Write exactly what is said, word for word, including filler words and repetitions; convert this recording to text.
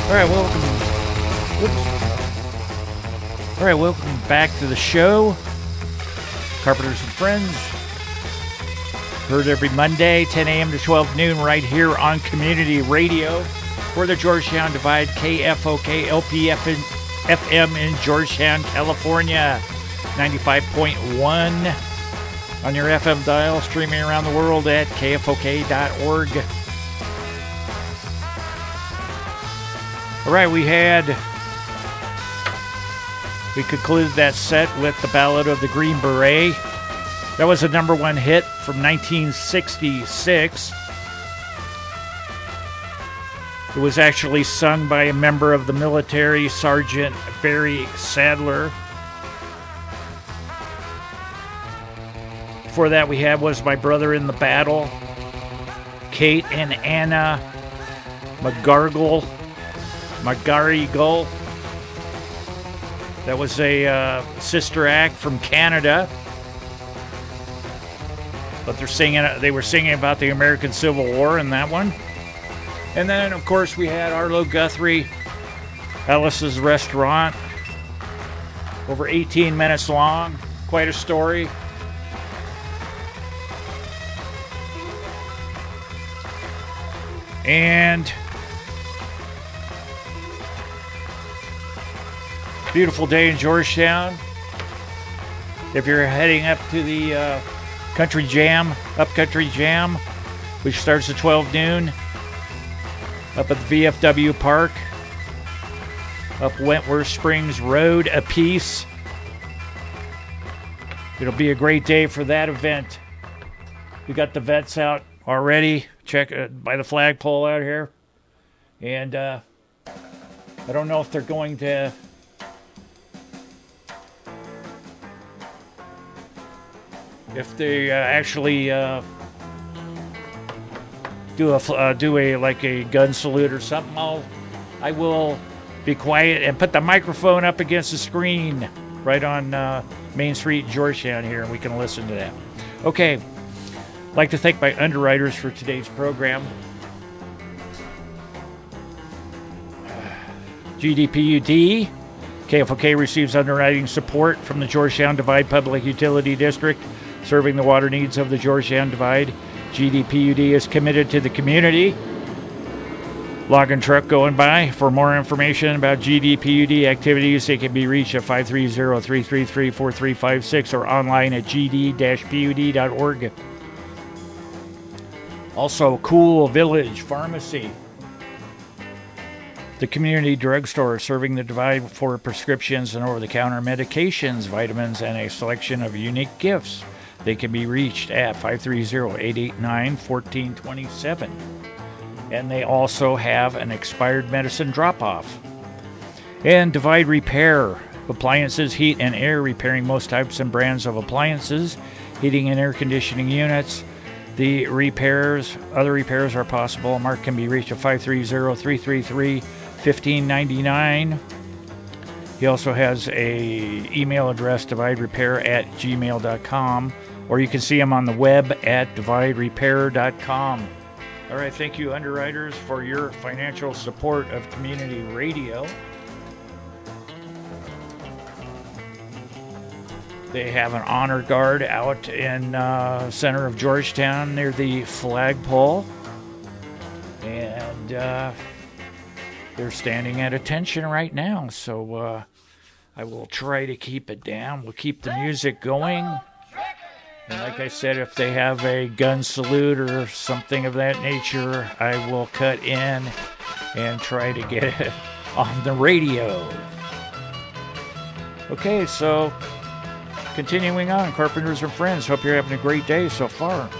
All right, welcome. Whoops. All right, welcome back to the show, Carpenters and Friends. Heard every Monday, ten a.m. to twelve noon, right here on Community Radio for the Georgetown Divide, K F O K L P F M in Georgetown, California, ninety-five point one on your F M dial, streaming around the world at K F O K dot org. All right, we had, we concluded that set with the Ballad of the Green Beret. That was a number one hit from nineteen sixty-six. It was actually sung by a member of the military, Sergeant Barry Sadler. Before that we had was My Brother in the Battle, Kate and Anna McGargle. McGarrigle. That was a uh, sister act from Canada. But they're singing. They were singing about the American Civil War in that one. And then, of course, we had Arlo Guthrie, Alice's Restaurant. Over eighteen minutes long. Quite a story. And beautiful day in Georgetown. If you're heading up to the uh, Country Jam, Up Country Jam, which starts at twelve noon, up at the V F W Park, up Wentworth Springs Road a piece. It'll be a great day for that event. We got the vets out already. Check uh, by the flagpole out here. And uh, I don't know if they're going to if they uh, actually uh, do a uh, do a like a gun salute or something. I'll I will be quiet and put the microphone up against the screen right on uh, Main Street, Georgetown here, and we can listen to that. Okay, I'd like to thank my underwriters for today's program. G D P U D, K F O K receives underwriting support from the Georgetown Divide Public Utility District, serving the water needs of the Georgetown Divide. G D P U D is committed to the community. Logging truck going by. For more information about G D P U D activities, they can be reached at five three zero, three three three, four three five six or online at g d dash p u d dot org. Also, Cool Village Pharmacy, the community drugstore serving the Divide for prescriptions and over-the-counter medications, vitamins, and a selection of unique gifts. They can be reached at five three zero, eight eight nine, one four two seven. And they also have an expired medicine drop-off. And Divide Repair, appliances, heat, and air, repairing most types and brands of appliances, heating and air conditioning units. The repairs, other repairs are possible. Mark can be reached at five three zero, three three three, one five nine nine. He also has a email address, divide repair at gmail dot com, or you can see him on the web at divide repair dot com. All right, thank you, underwriters, for your financial support of community radio. They have an honor guard out in uh, center of Georgetown near the flagpole, and uh, they're standing at attention right now, so uh, I will try to keep it down. We'll keep the music going. And like I said, if they have a gun salute or something of that nature, I will cut in and try to get it on the radio. Okay, so continuing on, Carpenters and Friends. Hope you're having a great day so far.